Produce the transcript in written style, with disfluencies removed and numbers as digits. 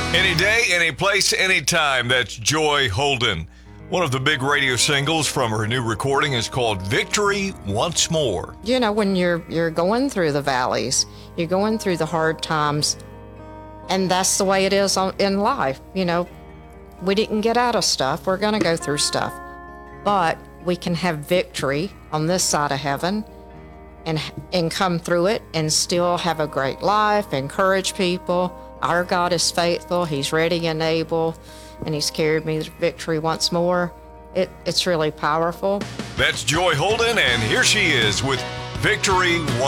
Any day, any place, anytime. That's Joy Holden. One of the big radio singles from her new recording is called Victory Once More. You know, when you're going through the valleys, you're going through the hard times, and that's the way it is in life. You know, we didn't get out of stuff. We're going to go through stuff. But we can have victory on this side of heaven and come through it and still have a great life, encourage people. Our God is faithful. He's ready and able, and He's carried me to victory once more. It's really powerful. That's Joy Holden, and here she is with Victory Once